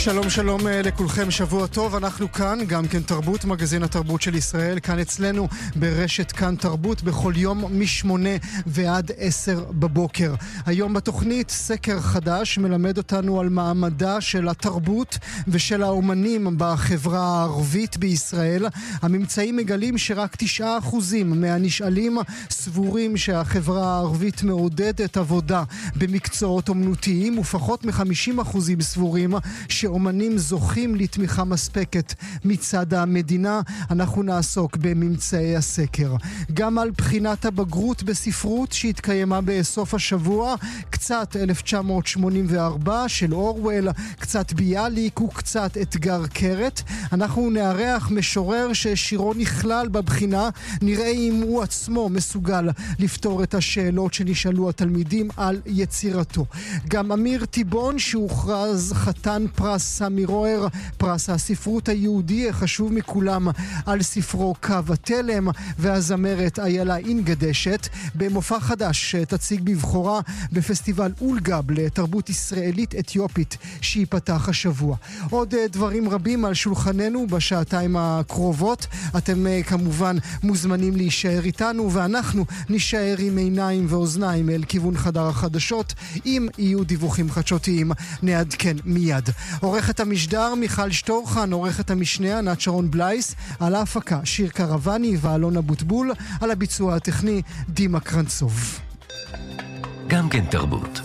שלום שלום לכולכם, שבוע טוב. אנחנו כאן, גם כן תרבות, מגזין התרבות של ישראל, כאן אצלנו ברשת כאן תרבות, בכל יום מ8 ועד 10 בבוקר. היום בתוכנית סקר חדש מלמד אותנו על מעמדה של התרבות ושל האומנים בחברה הערבית בישראל. הממצאים מגלים שרק 9% מהנשאלים סבורים שהחברה הערבית מעודדת עבודה במקצועות אומנותיים, ופחות מ50% סבורים שאומנים זוכים לתמיכה מספקת מצד המדינה. אנחנו נעסוק בממצאי הסקר. גם על בחינת הבגרות בספרות שהתקיימה בסוף השבוע, קצת 1984 של אורוול, קצת ביאליק וקצת אתגר קרת. אנחנו נארח משורר ששירו נכלל בבחינה, נראה אם הוא עצמו מסוגל לפתור את השאלות שנשאלו התלמידים על יצירתו. גם אמיר טיבון שהוכרז חתן פרס סמי רוהר, פרס הספרות היהודי החשוב מכולם, על ספרו קו התלם, והזמרת איילה אינגדשת במופע חדש שתציג בבחורה בפסטיבל אולגב לתרבות ישראלית אתיופית שיפתח השבוע. עוד דברים רבים על שולחננו בשעתיים הקרובות. אתם כמובן מוזמנים להישאר איתנו, ואנחנו נשאר עם עיניים ואוזניים אל כיוון חדר החדשות. אם יהיו דיווחים חדשותיים נעדכן מיד. עורכת המשדר מיכל שטורחן, עורכת המשנה ענת שרון בלייס, על ההפקה שיר קרבני ואלון אבוטבול, על הביצוע הטכני דימה קרנצוב. גם כן תרבות.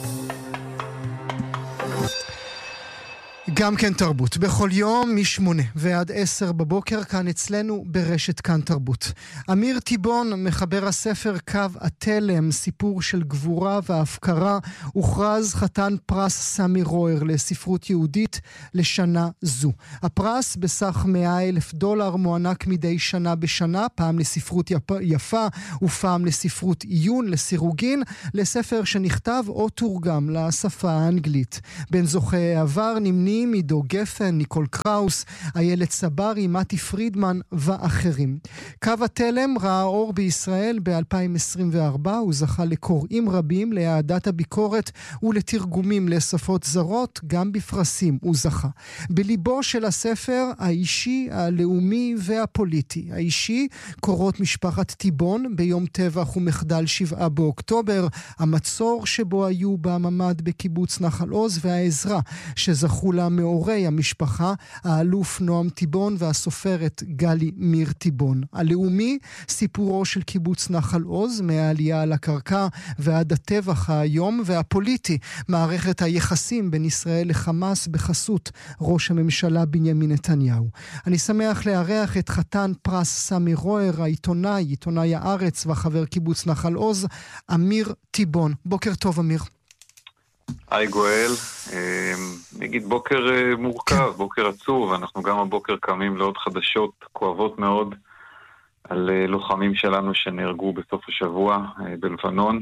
גם כן תרבות, בכל יום מ8 ועד 10 בבוקר, כאן אצלנו ברשת כאן תרבות. אמיר טיבון, מחבר הספר קו התלם, סיפור של גבורה והפקרה, הוכרז חתן פרס סמי רוהר לספרות יהודית לשנה זו. הפרס בסך $100,000 מוענק מדי שנה בשנה, פעם לספרות יפה ופעם לספרות עיון, לסירוגין, לספר שנכתב או תורגם לשפה האנגלית. בין זוכי העבר נמנים עידו גפן, ניקול קראוס, איילת סברי, מתי פרידמן ואחרים. קו התלם ראה אור בישראל ב-2024, הוא זכה לקוראים רבים, להעדת הביקורת ולתרגומים לשפות זרות, גם בפרסים הוא זכה. בליבו של הספר האישי, הלאומי והפוליטי. האישי, קורות משפחת טיבון ביום טבח ומחדל 7 באוקטובר, המצור שבו היו בממד בקיבוץ נחל עוז, והעזרה שזכו לה מאורי המשפחה, האלוף נועם טיבון והסופרת גלי מיר טיבון. הלאומי, סיפורו של קיבוץ נחל עוז, מהעלייה על הקרקע ועד הטבח היום, והפוליטי, מערכת היחסים בין ישראל לחמאס בחסות ראש הממשלה בנימין נתניהו. אני שמח לארח את חתן פרס סמי רוהר, עיתונאי הארץ וחבר קיבוץ נחל עוז, אמיר טיבון. בוקר טוב אמיר. היי גואל, נגיד בוקר מורכב, בוקר עצוב, אנחנו גם הבוקר קמים לעוד חדשות כואבות מאוד על לוחמים שלנו שנהרגו בסוף השבוע בלבנון.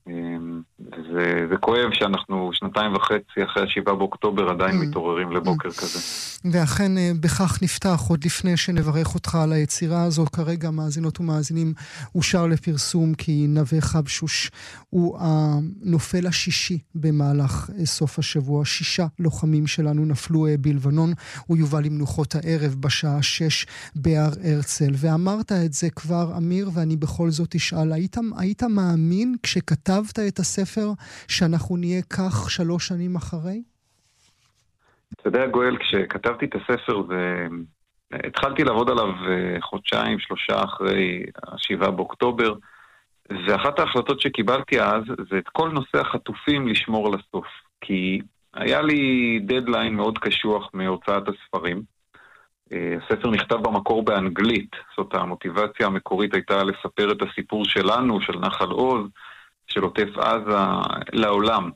זה כואב שאנחנו 2.5 אחרי 7 באוקטובר עדיין מתעוררים לבוקר כזה. ואכן בכך נפתח, עוד לפני שנברך אותך על היצירה הזו, כרגע מאזינות ומאזינים אושר לפרסום כי נווה חבשוש הוא הנופל השישי במהלך סוף השבוע. 6 לוחמים שלנו נפלו בלבנון, הוא יובא למנוחות הערב בשעה 6 בהר הרצל. ואמרת את זה כבר אמיר, ואני בכל זאת אשאל, היית מאמין כשכתבת את הספר שאנחנו נהיה כך 3 שנים אחרי? אתה יודע גואל, כשכתבתי את הספר התחלתי לעבוד עליו 2-3 אחרי 7 באוקטובר, ואחת ההחלטות שקיבלתי אז זה את כל נושא החטופים לשמור לסוף, כי היה לי דדליין מאוד קשוח מהוצאת הספרים. הספר נכתב במקור באנגלית, זאת המוטיבציה המקורית הייתה לספר את הסיפור שלנו, של נחל עוז, של עוטף עזה לעולם.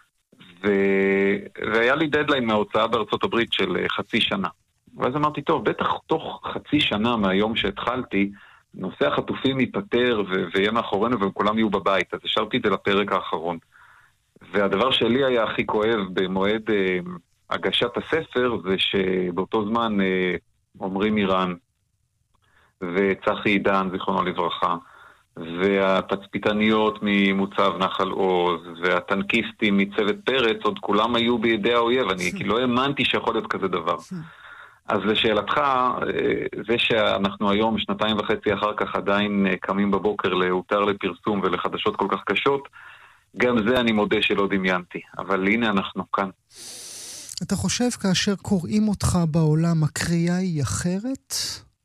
והיה לי דדליין מההוצאה בארצות הברית של 0.5 שנה. ואז אמרתי, טוב, בטח תוך 0.5 שנה מהיום שהתחלתי, נושא החטופים ייפטר ויהיה מאחורינו וכולם יהיו בבית. אז השארתי את זה לפרק האחרון. והדבר שלי היה הכי כואב במועד הגשת הספר, זה שבאותו זמן עומרי מירן וצחי עידן, זיכרונו לברכה, והתצפיתניות ממוצב נחל עוז, והטנקיסטים מצוות פרץ, עוד כולם היו בידי האויב, אני כי לא האמנתי שיכול להיות כזה דבר. אז לשאלתך, זה שאנחנו היום 2.5 אחר כך עדיין קמים בבוקר להותר לפרסום ולחדשות כל כך קשות, גם זה אני מודה שלא דמיינתי, אבל הנה אנחנו כאן. אתה חושב כאשר קוראים אותך בעולם, הקריאה היא אחרת?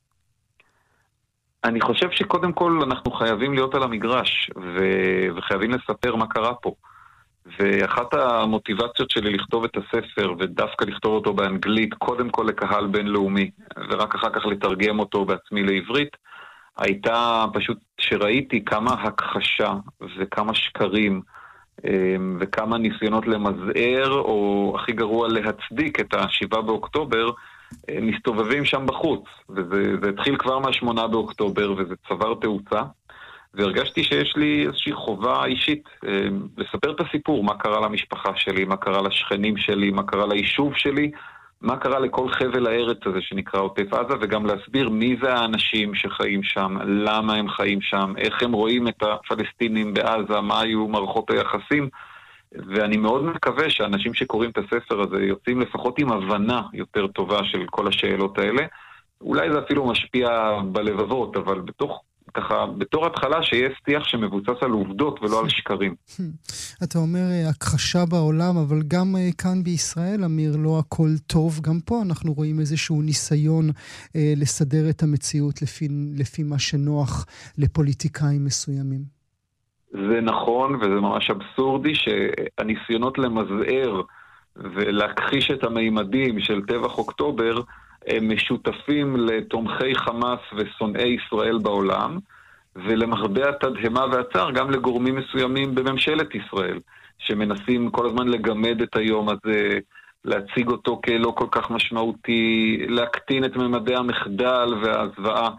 אני חושב שקודם כל אנחנו חייבים להיות על המגרש, וחייבים לספר מה קרה פה. ואחת המוטיבציות שלי לכתוב את הספר, ודווקא לכתוב אותו באנגלית, קודם כל לקהל בינלאומי, ורק אחר כך לתרגם אותו בעצמי לעברית, הייתה פשוט שראיתי כמה הכחשה וכמה שקרים, וכמה ניסיונות למזער, או הכי גרוע להצדיק את ה7 באוקטובר, מסתובבים שם בחוץ. וזה התחיל כבר מה8 באוקטובר, וזה צבר תאוצה. והרגשתי שיש לי איזושהי חובה אישית לספר את הסיפור, מה קרה למשפחה שלי, מה קרה לשכנים שלי, מה קרה ליישוב שלי, מה קרה לכל חבל הארץ הזה שנקרא עוטף עזה, וגם להסביר מי זה האנשים שחיים שם, למה הם חיים שם, איך הם רואים את הפלסטינים בעזה, מה היו מערכות היחסים, ואני מאוד מקווה שאנשים שקוראים את הספר הזה יוצאים לפחות עם הבנה יותר טובה של כל השאלות האלה. אולי זה אפילו משפיע בלבבות, אבל בתור התחלה שיהיה שיח שמבוצע על עובדות ולא על שקרים. אתה אומר הכחשה בעולם, אבל גם כאן בישראל, אמיר, לא הכל טוב. גם פה אנחנו רואים איזשהו ניסיון לסדר את המציאות לפי מה שנוח לפוליטיקאים מסוימים. זה נכון, וזה ממש אבסורדי שהניסיונות למזער ולהכחיש את המימדים של טבח אוקטובר הם משותפים לתומכי חמאס ושונאי ישראל בעולם, ולמרבה התדהמה והצער גם לגורמים מסוימים בממשלת ישראל, שמנסים כל הזמן לגמד את היום הזה, להציג אותו כלא כל כך משמעותי, להקטין את ממדי המחדל והזוועה.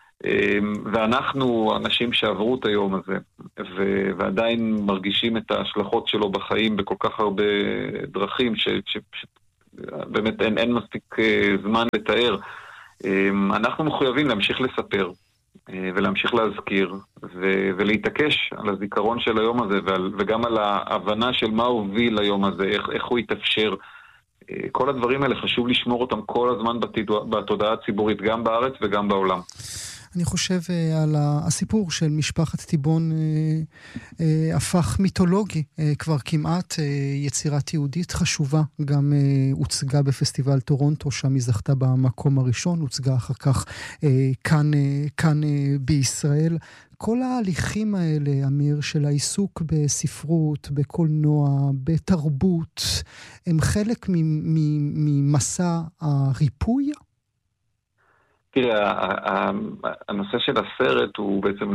ואנחנו אנשים שעברו את היום הזה ועדיין מרגישים את ההשלכות שלו בחיים בכל כך הרבה דרכים שבאמת אין מספיק זמן לתאר. אנחנו מחויבים להמשיך לספר ולהמשיך להזכיר ולהתעקש על הזיכרון של היום הזה וגם על ההבנה של מה הוביל היום הזה, איך הוא יתאפשר. כל הדברים האלה חשוב לשמור אותם כל הזמן בתודעה הציבורית, גם בארץ וגם בעולם. אני חושב על הסיפור של משפחת טיבון הפך מיתולוגי, כבר כמעט יצירת יהודית חשובה, גם הוצגה בפסטיבל טורונטו, שם היא זכתה במקום הראשון, הוצגה אחר כך כאן בישראל. כל ההליכים האלה, אמיר, של העיסוק בספרות, בקולנוע, בתרבות, הם חלק ממסע הריפוי? תראה, הנושא של הסרט הוא בעצם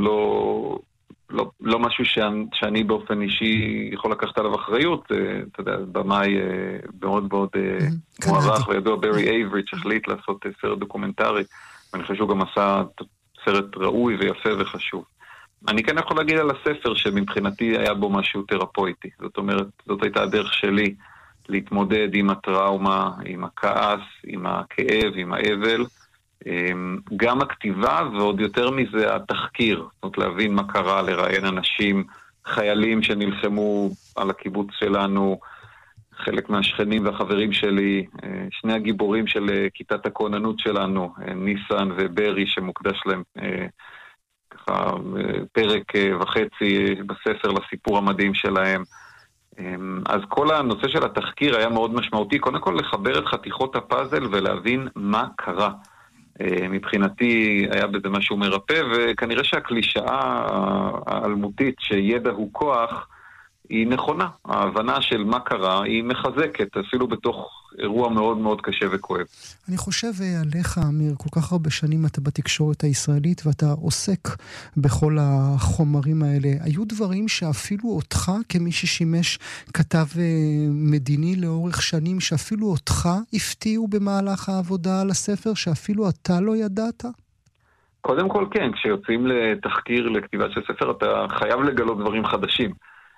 לא משהו שאני באופן אישי יכול לקחת עליו אחריות. אתה יודע, במאי מאוד מאוד מוערך וידוע ברי אייבריץ' החליט לעשות סרט דוקומנטרי, ואני חושב שהוא גם עשה סרט ראוי ויפה וחשוב. אני כן יכול להגיד על הספר שמבחינתי היה בו משהו תרפויטי. זאת אומרת, זאת הייתה הדרך שלי להתמודד עם הטראומה, עם הכעס, עם הכאב, עם האבל. גם הכתיבה ועוד יותר מזה התחקיר, זאת אומרת להבין מה קרה, לראיין אנשים, חיילים שנלחמו על הקיבוץ שלנו, חלק מהשכנים והחברים שלי, שני הגיבורים של כיתת הכוננות שלנו, ניסן וברי, שמוקדש להם ככה פרק וחצי בספר לסיפור המדהים שלהם. אז כל הנושא של התחקיר היה מאוד משמעותי, קודם כל לחבר את חתיכות הפאזל ולהבין מה קרה. מבחינתי היה בזה משהו מרפא, וכנראה שהקלישאה האלמותית שידע הוא כוח היא נכונה. ההבנה של מה קרה היא מחזקת, אפילו בתוך אירוע מאוד מאוד קשה וכואב. אני חושב עליך, אמיר, כל כך הרבה שנים אתה בתקשורת הישראלית ואתה עוסק בכל החומרים האלה. היו דברים שאפילו אותך, כמי ששימש כתב מדיני לאורך שנים, שאפילו אותך הפתיעו במהלך העבודה על הספר, שאפילו אתה לא ידעת? קודם כל כן, כשיוצאים לתחקיר לכתיבה של ספר אתה חייב לגלות דברים חדשים.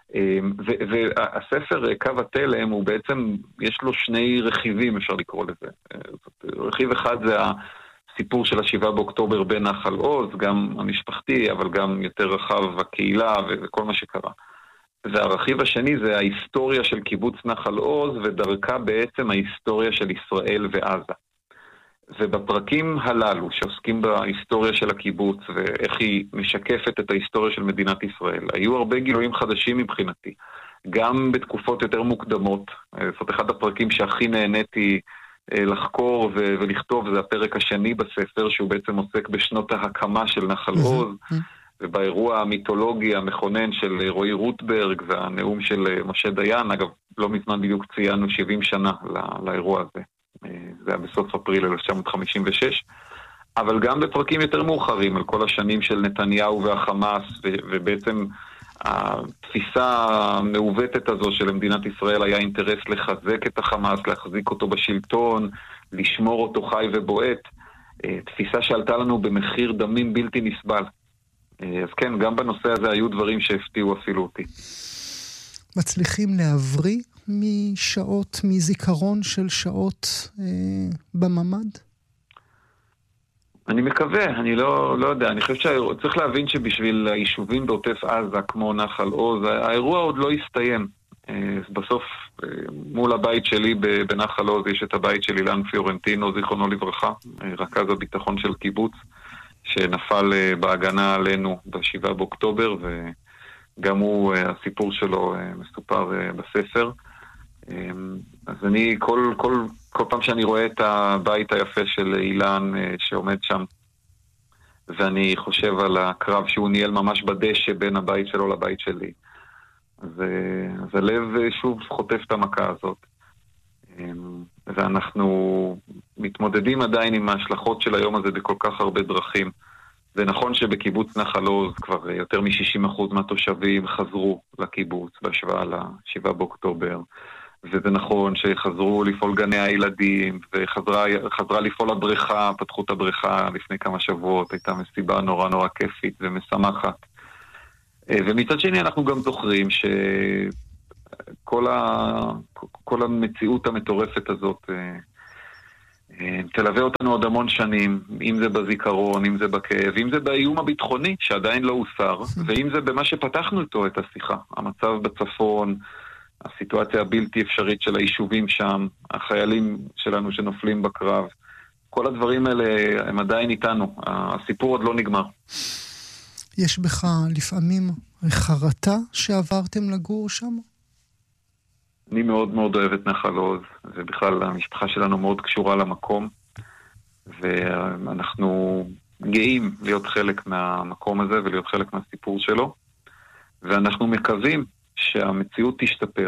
והספר קו התלם הוא בעצם, יש לו שני רכיבים, אפשר לקרוא לזה. רכיב אחד זה הסיפור של 7 באוקטובר בנחל עוז, גם המשפחתי, אבל גם יותר רחב הקהילה וכל מה שקרה. והרכיב השני זה ההיסטוריה של קיבוץ נחל עוז, ודרכה בעצם ההיסטוריה של ישראל ועזה. ובפרקים הללו שעוסקים בהיסטוריה של הקיבוץ ואיך היא משקפת את ההיסטוריה של מדינת ישראל, היו הרבה גילויים חדשים מבחינתי. גם בתקופות יותר מוקדמות, זאת אחד הפרקים שהכי נהניתי לחקור ולכתוב, זה הפרק השני בספר, שהוא בעצם עוסק בשנות ההקמה של נחל עוז, ובאירוע המיתולוגי המכונן של רועי רוטברג והנאום של משה דיין. אגב, לא מזמן בדיוק ציינו 70 שנה לאירוע הזה. זה היה בסוף אפריל 1956. אבל גם בפרקים יותר מאוחרים, על כל השנים של נתניהו והחמאס, ובעצם התפיסה המעוותת הזו של מדינת ישראל היה אינטרס לחזק את החמאס, להחזיק אותו בשלטון, לשמור אותו חי ובועט. תפיסה שעלתה לנו במחיר דמים בלתי נסבל. אז כן, גם בנושא הזה היו דברים שהפתיעו אפילו אותי. מצליחים להבריא משעות, מזיכרון של שעות בממד? אני מקווה, אני לא יודע. אני חושב שצריך להבין שבשביל היישובים בעוטף עזה, כמו נחל עוז, האירוע עוד לא הסתיים. בסוף, מול הבית שלי בנחל עוז, יש את הבית של אילן פיורנטינו, זיכרונו לברכה, רכז הביטחון של קיבוץ, שנפל בהגנה עלינו ב7 באוקטובר, וגם הוא, הסיפור שלו מסופר בספר. אז אני, כל פעם שאני רואה את הבית היפה של אילן שעומד שם, ואני חושב על הקרב שהוא ניהל ממש בדשא בין הבית שלו לבית שלי, אז הלב שוב חוטף את המכה הזאת. ואנחנו מתמודדים עדיין עם ההשלכות של היום הזה בכל כך הרבה דרכים. זה נכון שבקיבוץ נחל עוז כבר יותר מ-60% מהתושבים חזרו לקיבוץ בהשוואה ל7 באוקטובר. וזה נכון שחזרו לפעול גני הילדים, וחזרה לפעול הבריכה, פתחו את הבריכה לפני כמה שבועות, הייתה מסיבה נורא נורא כיפית ומשמחת. ומצד שני אנחנו גם זוכרים שכל המציאות המטורפת הזאת תלווה אותנו עוד המון שנים, אם זה בזיכרון, אם זה בכאב, אם זה באיום הביטחוני שעדיין לא הוסר, ואם זה במה שפתחנו איתו את השיחה, המצב בצפון, הסיטואציה הבלתי אפשרית של היישובים שם, החיילים שלנו שנופלים בקרב, כל הדברים האלה הם עדיין איתנו, הסיפור עוד לא נגמר. יש בך לפעמים חרטה שעברתם לגור שם? אני מאוד מאוד אוהב את נחל עוז, ובכלל המשפחה שלנו מאוד קשורה למקום, ואנחנו גאים להיות חלק מהמקום הזה ולהיות חלק מהסיפור שלו, ואנחנו מקווים שהמציאות תשתפר,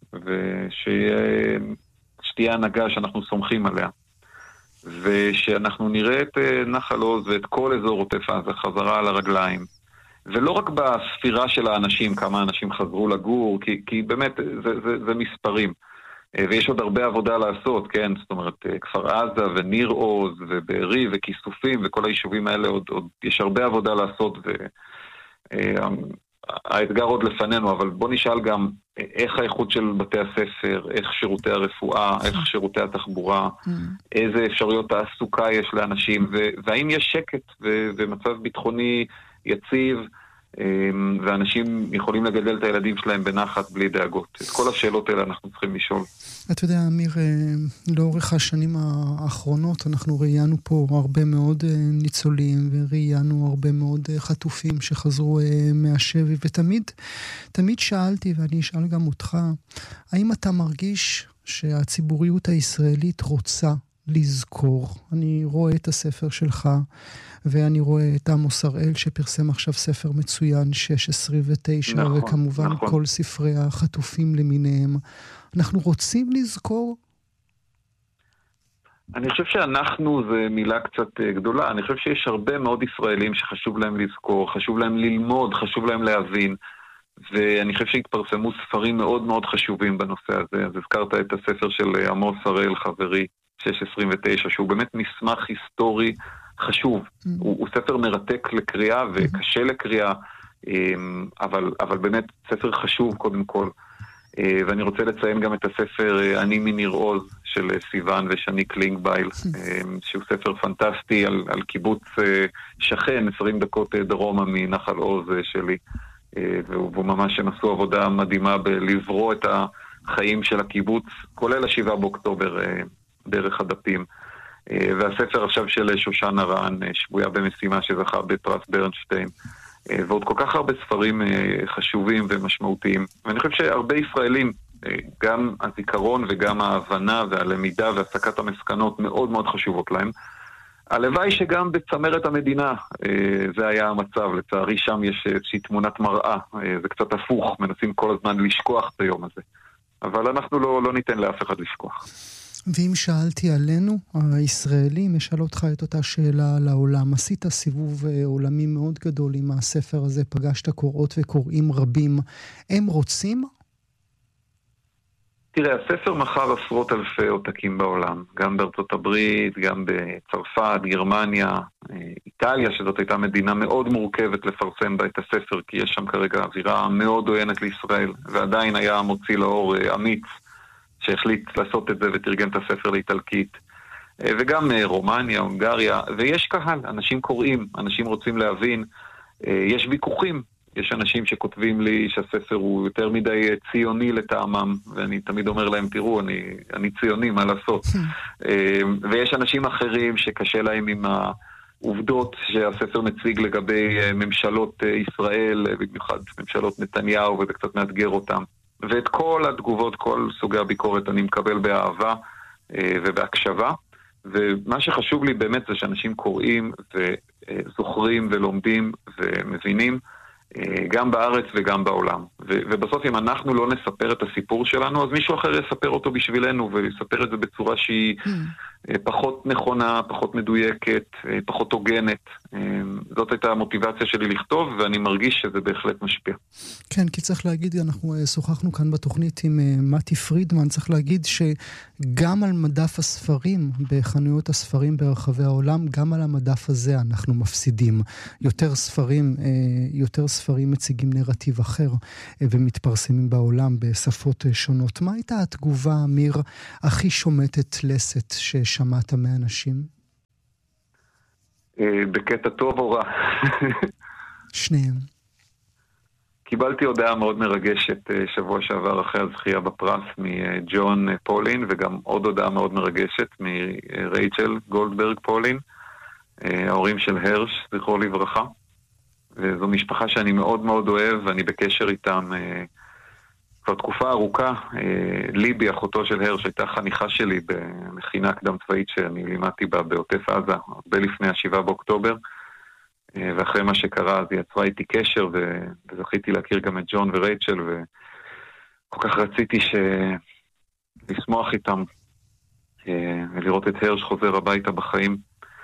ושתהיה הנהגה שאנחנו סומכים עליה, ושאנחנו נראה את נחל עוז ואת כל אזור עוטף עזה חזרה על הרגליים, ולא רק בספירה של האנשים, כמה אנשים חזרו לגור, כי באמת זה מספרים, ויש עוד הרבה עבודה לעשות, כן? זאת אומרת, כפר עזה וניר עוז ובארי וכיסופים וכל היישובים האלה עוד יש הרבה עבודה לעשות, האתגר עוד לפנינו, אבל בוא נשאל גם איך האיכות של בתי הספר, איך שירותי הרפואה, איך שירותי התחבורה, איזה אפשרויות תעסוקה יש לאנשים, והאם יש שקט ומצב ביטחוני יציב, ואנשים יכולים לגדל את הילדים שלהם בנחת בלי דאגות. את כל השאלות האלה אנחנו צריכים לשאול. אתה יודע, אמיר, לאורך השנים האחרונות אנחנו ראיינו פה הרבה מאוד ניצולים, וראיינו הרבה מאוד חטופים שחזרו מהשבי, ותמיד שאלתי, ואני אשאל גם אותך, האם אתה מרגיש שהציבוריות הישראלית רוצה לזכור? אני רואה את הספר שלך, ואני רואה את עמוס הראל שפרסם עכשיו ספר מצוין, 629, נכון, וכמובן נכון. כל ספרי החטופים למיניהם. אנחנו רוצים לזכור? אני חושב שאנחנו זה מילה קצת גדולה. אני חושב שיש הרבה מאוד ישראלים שחשוב להם לזכור, חשוב להם ללמוד, חשוב להם להבין, ואני חושב שהתפרסמו ספרים מאוד מאוד חשובים בנושא הזה. אז הזכרת את הספר של עמוס הראל, חברי, 629, שהוא באמת מסמך היסטורי חשוב. הוא ספר מרתק לקריאה וקשה לקריאה, אבל באמת ספר חשוב קודם כל. ואני רוצה לציין גם את הספר אני מניר עוז, של סיוון ושני קלינגבייל, שהוא ספר פנטסטי על קיבוץ שכן, 20 דקות דרומה מנחל עוז שלי, והוא ממש הם עשו עבודה מדהימה בלברוא את החיים של הקיבוץ, כולל 7 באוקטובר דרך הדפים. והספר עכשיו של שושן הרן, שבויה במשימה שזכה בפרס ברנשטיין, ועוד כל כך הרבה ספרים חשובים ומשמעותיים. ואני חושב שהרבה ישראלים, גם הזיכרון וגם ההבנה והלמידה והסקת המסקנות מאוד מאוד חשובות להם. הלוואי שגם בצמרת המדינה זה היה המצב. לצערי שם יש איזושהי תמונת מראה, זה קצת הפוך, מנסים כל הזמן לשכוח את היום הזה. אבל אנחנו לא ניתן לאף אחד לשכוח. ואם שאלתי עלינו, הישראלים, אשאל אותך את אותה שאלה על העולם. עשית סיבוב עולמי מאוד גדול עם הספר הזה, פגשת קוראות וקוראים רבים. הם רוצים? תראה, הספר מכר עשרות אלפי עותקים בעולם, גם בארצות הברית, גם בצרפת, גרמניה, איטליה, שזאת הייתה מדינה מאוד מורכבת לפרסם בה את הספר, כי יש שם כרגע אווירה מאוד עוינת לישראל, ועדיין היה מוציא לאור אמיץ, שהחליט לעשות את זה ותרגם את הספר לאיטלקית, וגם רומניה, הונגריה, ויש קהל, אנשים קוראים, אנשים רוצים להבין, יש ויכוחים, יש אנשים שכותבים לי שהספר הוא יותר מדי ציוני לטעמם, ואני תמיד אומר להם, תראו, אני ציוני, מה לעשות? ויש אנשים אחרים שקשה להם עם העובדות שהספר מציג לגבי ממשלות ישראל, במיוחד ממשלות נתניהו, וזה קצת מאתגר אותם. ואת כל התגובות, כל סוגי הביקורת אני מקבל באהבה ובהקשבה, ומה שחשוב לי באמת זה שאנשים קוראים וזוכרים ולומדים ומבינים, גם בארץ וגם בעולם. ובסוף אם אנחנו לא נספר את הסיפור שלנו, אז מישהו אחר יספר אותו בשבילנו, ויספר את זה בצורה שהיא פחות נכונה, פחות מדויקת, פחות הוגנת. זאת הייתה המוטיבציה שלי לכתוב, ואני מרגיש שזה בהחלט משפיע. כן, כי צריך להגיד, אנחנו שוחחנו כאן בתוכנית עם מתי פרידמן, צריך להגיד שגם על מדף הספרים, בחנויות הספרים ברחבי העולם, גם על המדף הזה אנחנו מפסידים. יותר ספרים מציגים נרטיב אחר ומתפרסמים בעולם בשפות שונות. מה הייתה התגובה, אמיר, הכי שומטת לסת ששמעת מאנשים? בקטע טוב או רע? שניהם. קיבלתי הודעה מאוד מרגשת שבוע שעבר אחרי הזכייה בפרס מג'ון פולין, וגם עוד הודעה מאוד מרגשת מרייצ'ל גולדברג פולין, ההורים של הרש, זכרו לברכה. וזו משפחה שאני מאוד מאוד אוהב, ואני בקשר איתם כבר תקופה ארוכה. ליבי, אחותו של הרש, הייתה חניכה שלי במכינה קדם צבאית שאני לימדתי בה בעוטף עזה, הרבה לפני 7 באוקטובר, ואחרי מה שקרה אז היא יצרה איתי קשר, וזכיתי להכיר גם את ג'ון ורייצ'ל, וכל כך רציתי לשמוח איתם, ולראות את הרש חוזר הביתה בחיים,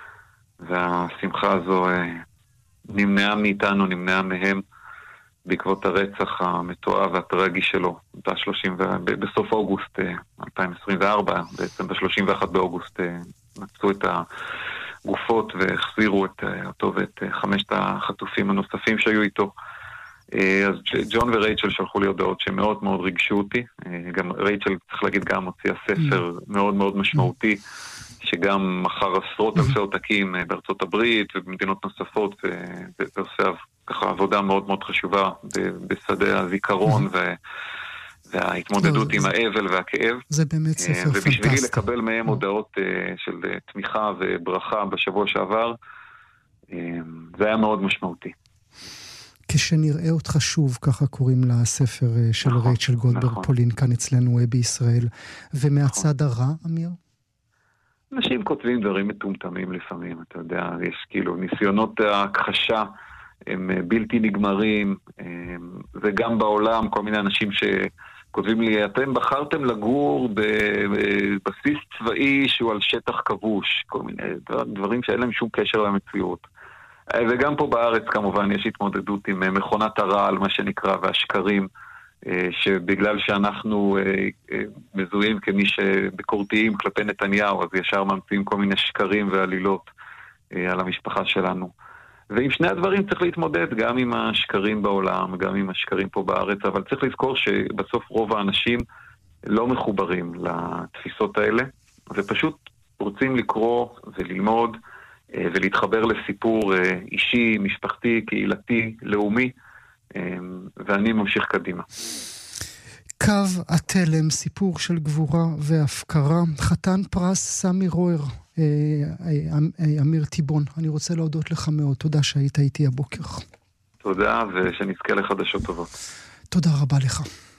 והשמחה הזו נמנעה מאיתנו, נמנעה מהם, בעקבות הרצח המתועב והטרגי שלו, בסוף אוגוסט 2024, בעצם ב-31 באוגוסט מצאו את הגופות והחזירו אותו ואת 5 החטופים הנוספים שהיו איתו. אז ג'ון ורייצ'ל שלחו לי הודעות שמאוד מאוד ריגשו אותי, גם רייצ'ל, צריך להגיד, גם הוציאה ספר מאוד מאוד משמעותי, שגם מחר עשרות אלפי עותקים בארצות הברית ובמדינות נוספות, ועושה ככה עבודה מאוד מאוד חשובה בשדה הזיכרון וההתמודדות עם האבל והכאב. זה באמת ספר פנטסטי. ובשבילי לקבל מהם הודעות של תמיכה וברכה בשבוע שעבר, זה היה מאוד משמעותי. כשנראה אותך שוב, ככה קוראים לספר של רייצ'ל גולדברג פולין, כאן אצלנו בישראל. ומהצד הרע, אמיר? אנשים כותבים דברים מטומטמים לפעמים, אתה יודע, יש כאילו ניסיונות ההכחשה, הם בלתי נגמרים, וגם בעולם כל מיני אנשים שכותבים לי, אתם בחרתם לגור בבסיס צבאי שהוא על שטח כבוש, כל מיני דברים שאין להם שום קשר למציאות. וגם פה בארץ כמובן יש התמודדות עם מכונת הרעל, מה שנקרא, והשקרים, שבגלל שאנחנו מזוהים כמי שביקורתיים כלפי נתניהו, אז ישר ממציאים כל מיני שקרים ועלילות על המשפחה שלנו. ועם שני הדברים צריך להתמודד, גם עם השקרים בעולם, גם עם השקרים פה בארץ, אבל צריך לזכור שבסוף רוב האנשים לא מחוברים לתפיסות האלה, ופשוט רוצים לקרוא וללמוד ולהתחבר לסיפור אישי, משפחתי, קהילתי, לאומי, ואני ממשיך קדימה. קו התלם, סיפור של גבורה והפקרה, חתן פרס סמי רויר, אמיר טיבון, אני רוצה להודות לך מאוד, תודה שהיית איתי הבוקר. תודה, ושנזכה לחדשות טובות. תודה רבה לך.